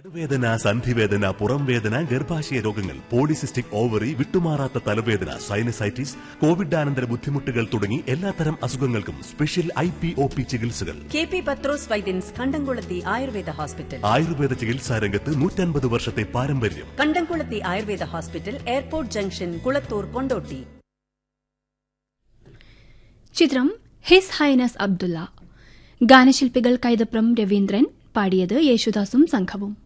നടുവേദന, സന്ധിവേദന, പുറംവേദന, ഗർഭാശയ രോഗങ്ങൾ, പോളിസിസ്റ്റിക് ഓവറി, വിട്ടുമാറാത്ത തലവേദന, സൈനസൈറ്റിസ്, കോവിഡാനന്തര ബുദ്ധിമുട്ടുകൾ തുടങ്ങി എല്ലാത്തരം അസുഖങ്ങൾക്കും സ്പെഷ്യൽ IPOP ചികിത്സകൾ. KP പത്രോസ് വൈദ്യൻസ് കണ്ടംകുളത്തി ആയുർവേദ ഹോസ്പിറ്റൽ. ആയുർവേദ ചികിത്സാ രംഗത്ത് 150 വർഷത്തെ പാരമ്പര്യം. കണ്ടംകുളത്തി Ayurveda hospital, airport junction, Kulathur, Kondotty. ചിത്രം ഹിസ് ഹൈനസ് അബ്ദുള്ള. ഗാനശില്പികൾ കൈതപ്രം രവീന്ദ്രൻ, പാടിയത് യേശുദാസും സംഘവും.